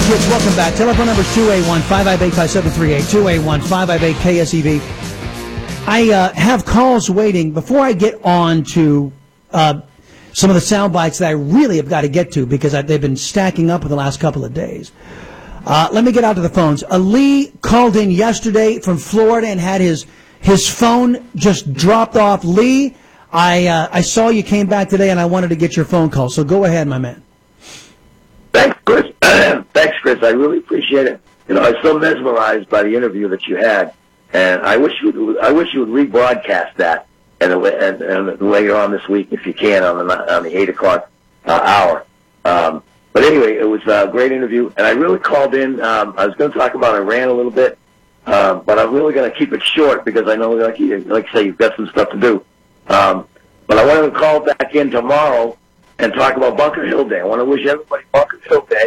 Associates, welcome back. Telephone number is 281-558-5738, 281-558-KSEV. I have calls waiting. Before I get on to some of the sound bites that I really have got to get to because they've been stacking up in the last couple of days, let me get out to the phones. Lee called in yesterday from Florida and had his phone just dropped off. Lee, I saw you came back today, and I wanted to get your phone call, so go ahead, my man. Thanks, Chris. Thanks, Chris. I really appreciate it. You know, I was so mesmerized by the interview that you had, and I wish you would rebroadcast that and later on this week if you can on the 8 o'clock hour. But anyway, it was a great interview, and I really called in. I was going to talk about Iran a little bit, but I'm really going to keep it short because I know, like you say, you've got some stuff to do. But I wanted to call back in tomorrow and talk about Bunker Hill Day. I want to wish everybody Bunker Hill Day.